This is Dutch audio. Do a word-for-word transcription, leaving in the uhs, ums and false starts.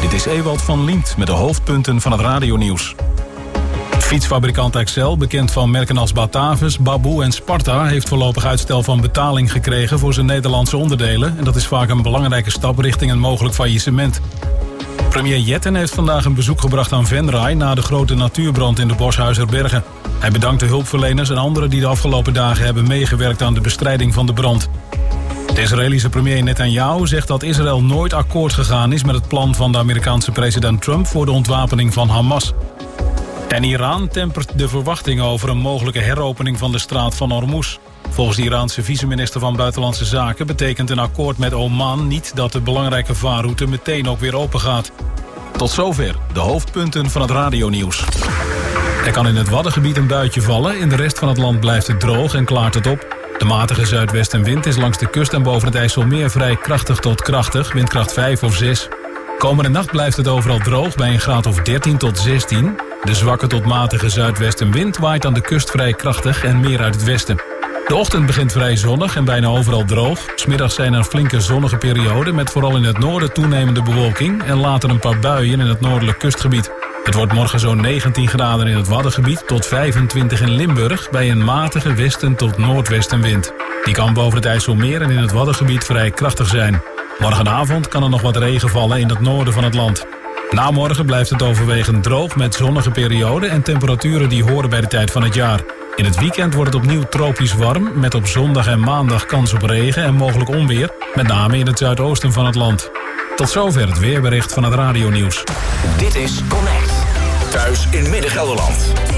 Dit is Ewald van Liemt met de hoofdpunten van het radionieuws. Fietsfabrikant Excel, bekend van merken als Batavus, Baboe en Sparta, heeft voorlopig uitstel van betaling gekregen voor zijn Nederlandse onderdelen. En dat is vaak een belangrijke stap richting een mogelijk faillissement. Premier Jetten heeft vandaag een bezoek gebracht aan Venray na de grote natuurbrand in de Boshuizerbergen. Hij bedankt de hulpverleners en anderen die de afgelopen dagen hebben meegewerkt aan de bestrijding van de brand. De Israëlische premier Netanyahu zegt dat Israël nooit akkoord gegaan is met het plan van de Amerikaanse president Trump voor de ontwapening van Hamas. En Iran tempert de verwachtingen over een mogelijke heropening van de straat van Hormuz. Volgens de Iraanse vice-minister van Buitenlandse Zaken betekent een akkoord met Oman niet dat de belangrijke vaarroute meteen ook weer open gaat. Tot zover de hoofdpunten van het radionieuws. Er kan in het Waddengebied een buitje vallen. In de rest van het land blijft het droog en klaart het op. De matige zuidwestenwind is langs de kust en boven het IJsselmeer vrij krachtig tot krachtig, windkracht vijf of zes. Komende nacht blijft het overal droog bij een graad of dertien tot zestien. De zwakke tot matige zuidwestenwind waait aan de kust vrij krachtig en meer uit het westen. De ochtend begint vrij zonnig en bijna overal droog. 's Middags zijn er flinke zonnige perioden met vooral in het noorden toenemende bewolking en later een paar buien in het noordelijk kustgebied. Het wordt morgen zo'n negentien graden in het Waddengebied tot vijfentwintig in Limburg bij een matige westen tot noordwestenwind. Die kan boven het IJsselmeer en in het Waddengebied vrij krachtig zijn. Morgenavond kan er nog wat regen vallen in het noorden van het land. Na morgen blijft het overwegend droog met zonnige perioden en temperaturen die horen bij de tijd van het jaar. In het weekend wordt het opnieuw tropisch warm met op zondag en maandag kans op regen en mogelijk onweer, met name in het zuidoosten van het land. Tot zover het weerbericht van het radionieuws. Dit is Connect. Thuis in Midden-Gelderland.